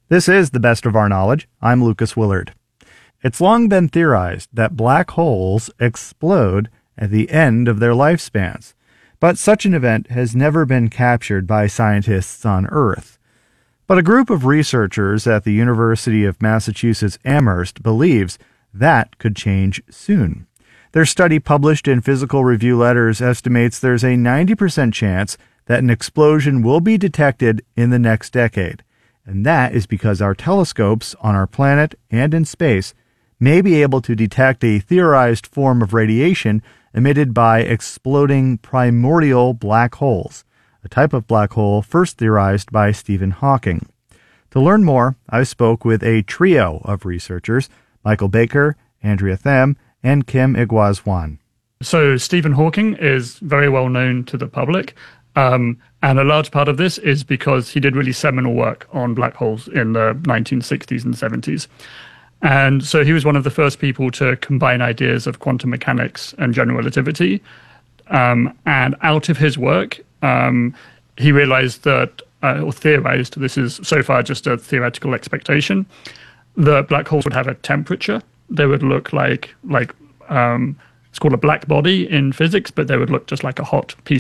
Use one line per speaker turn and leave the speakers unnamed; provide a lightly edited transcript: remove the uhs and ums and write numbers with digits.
This is The Best of Our Knowledge. I'm Lucas Willard. It's long been theorized that black holes explode at the end of their lifespans, but such an event has never been captured by scientists on Earth. But a group of researchers at the University of Massachusetts Amherst believes that could change soon. Their study, published in Physical Review Letters, estimates there's a 90% chance that an explosion will be detected in the next decade. And that is because our telescopes on our planet and in space may be able to detect a theorized form of radiation emitted by exploding primordial black holes, a type of black hole first theorized by Stephen Hawking. To learn more, I spoke with a trio of researchers, Michael Baker, Andrea Tham, and Kim Igwaz-Wan.
So Stephen Hawking is very well known to the public. And a large part of this is because he did really seminal work on black holes in the 1960s and 70s. And so he was one of the first people to combine ideas of quantum mechanics and general relativity. And out of his work, he realized that, or theorized, this is so far just a theoretical expectation, that black holes would have a temperature. They would look like it's called a black body in physics, but they would look just like a hot piece